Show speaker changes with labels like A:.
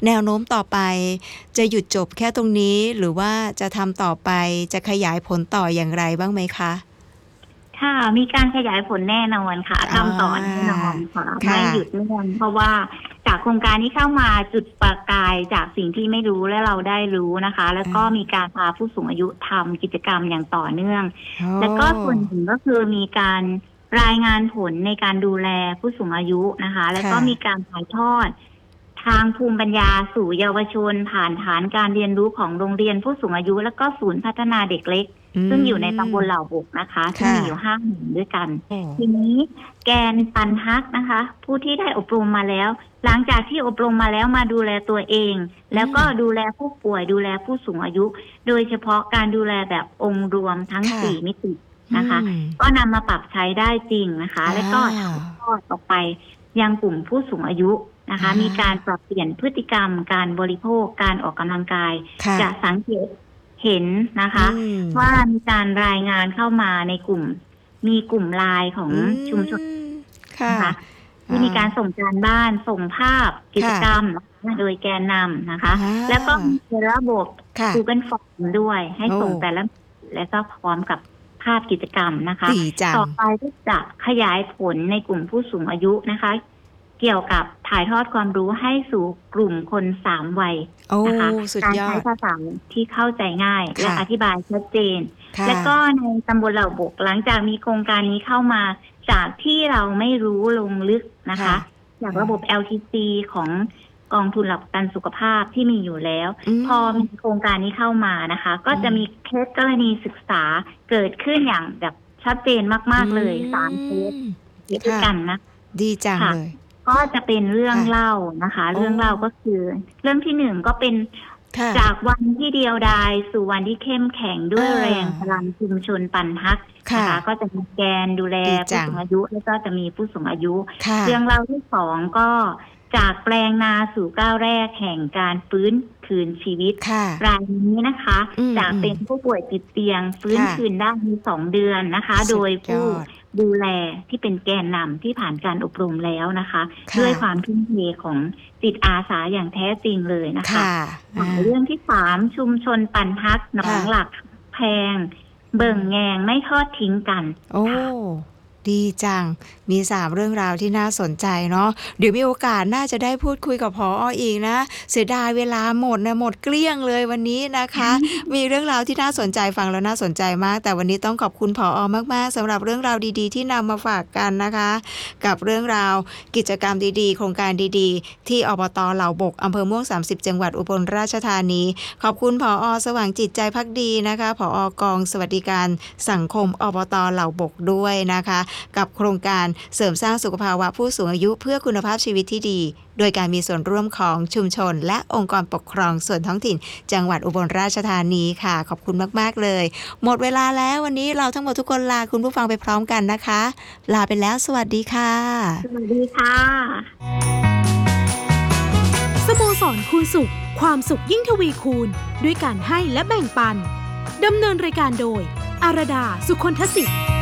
A: แนวโน้มต่อไปจะหยุดจบแค่ตรงนี้หรือว่าจะทำต่อไปจะขยายผลต่ออย่างไรบ้างไหมคะ
B: ค่ะมีการขยายผลแน่นอนค่ะทำต่อแน่นอนค่ะไม่หยุดแน่นอนเพราะว่าจากโครงการที่เข้ามาจุดประกายจากสิ่งที่ไม่รู้และเราได้รู้นะคะแล้วก็มีการพาผู้สูงอายุทำกิจกรรมอย่างต่อเนื่องแล้วก็ส่วนหนึ่งก็คือมีการรายงานผลในการดูแลผู้สูงอายุนะคะแล้วก็มีการถ่ายทอดทางภูมิปัญญาสู่เยาวชนผ่านฐานการเรียนรู้ของโรงเรียนผู้สูงอายุแล้วก็ศูนย์พัฒนาเด็กเล็กซึ่งอยู่ในตำบลเหล่าบกนะคะที่มีอยู่5 แห่งด้วยกันทีนี้แกนปันฮักนะคะผู้ที่ได้อบรมมาแล้วหลังจากที่อบรมมาแล้วมาดูแลตัวเองแล้วก็ดูแลผู้ป่วยดูแลผู้สูงอายุโดยเฉพาะการดูแลแบบองค์รวมทั้ง4 มิตินะคะก็นำมาปรับใช้ได้จริงนะคะและก็ถ่ายทอดออกไปยังกลุ่มผู้สูงอายุนะคะมีการปรับเปลี่ยนพฤติกรรมการบริโภคการออกกำลังกายจะสังเกตเห็นนะคะว่ามีการรายงานเข้ามาในกลุ่มมีกลุ่มไลน์ของชุมชนนะคะที่มีการส่งการบ้านส่งภาพกิจกรรมโดยแกนนำนะคะแล้วก็มีระบบ Google Form ด้วยให้ส่งแต่ละและก็พร้อมกับภาพกิจกรรมนะคะต่อไปก็จะขยายผลในกลุ่มผู้สูงอายุนะคะเกี่ยวกับถ่ายทอดความรู้ให้สู่กลุ่มคน3 วัยนะคะการใช้ภาษาที่เข้าใจง่ายและอธิบายชัดเจนและก็ในตำบลเหล่าบกหลังจากมีโครงการนี้เข้ามาจากที่เราไม่รู้ลงลึกนะคะจากระบบ LTC ของกองทุนหลักประกันสุขภาพที่มีอยู่แล้วพอมีโครงการนี้เข้ามานะคะก็จะมีเคสกรณีศึกษาเกิดขึ้นอย่างแบบชัดเจนมากๆเลย3 เคสด้วยกันนะ
A: ดีจังเลย
B: ก็จะเป็นเรื่องเล่านะคะเรื่องเล่าก็คือเรื่องที่1ก็เป็นจากวันที่เดียวดายสู่วันที่เข้มแข็งด้วยแรงพลังชุมชนปันฮักนะคะก็จะมีแกนดูแลผู้สูงอายุแล้วก็จะมีผู้สูงอายุเรื่องเล่าที่2ก็จากแปลงนาสู่ก้าวแรกแห่งการฟื้นคืนชีวิตรายนี้นะคะจากเป็นผู้ป่วยติดเตียงฟื้นคืนได้มี2 เดือนนะคะโดยผู้ดูแลที่เป็นแกนนำที่ผ่านการอบรมแล้วนะคะด้วยความทุ่มเทของจิตอาสาอย่างแท้จริงเลยนะคะเรื่องที่3ชุมชนปันฮักหนองหลักแพงเบิ่งแงงไม่ทอดทิ้งกัน
A: โอ้ดีจังมี3 เรื่องราวที่น่าสนใจเนาะเดี๋ยวมีโอกาสน่าจะได้พูดคุยกับผอ.อีกนะเสียดายเวลาหมดเกลี้ยงเลยวันนี้นะคะมีเรื่องราวที่น่าสนใจฟังแล้วน่าสนใจมากแต่วันนี้ต้องขอบคุณผอ.มากๆสำหรับเรื่องราวดีๆที่นำมาฝากกันนะคะกับเรื่องราวกิจกรรมดีๆโครงการดีๆที่อบต.เหล่าบกอำเภอม่วง30จังหวัดอุบลราชธานีขอบคุณผอ.สว่างจิตใจภักดีนะคะผอ.กองสวัสดิการสังคมอบต.เหล่าบกด้วยนะคะกับโครงการเสริมสร้างสุขภาวะผู้สูงอายุเพื่อคุณภาพชีวิตที่ดีโดยการมีส่วนร่วมของชุมชนและองค์กรปกครองส่วนท้องถิ่นจังหวัดอุบลราชธานีค่ะขอบคุณมากๆเลยหมดเวลาแล้ววันนี้เราทั้งหมดทุกคนลาคุณผู้ฟังไปพร้อมกันนะคะลาไปแล้วสวัสดีค่ะ
B: สวัสดีค่ะ
C: สโมสรคูณสุขความสุขยิ่งทวีคูณด้วยการให้และแบ่งปันดำเนินรายการโดยอารดาสุคนทศิษย์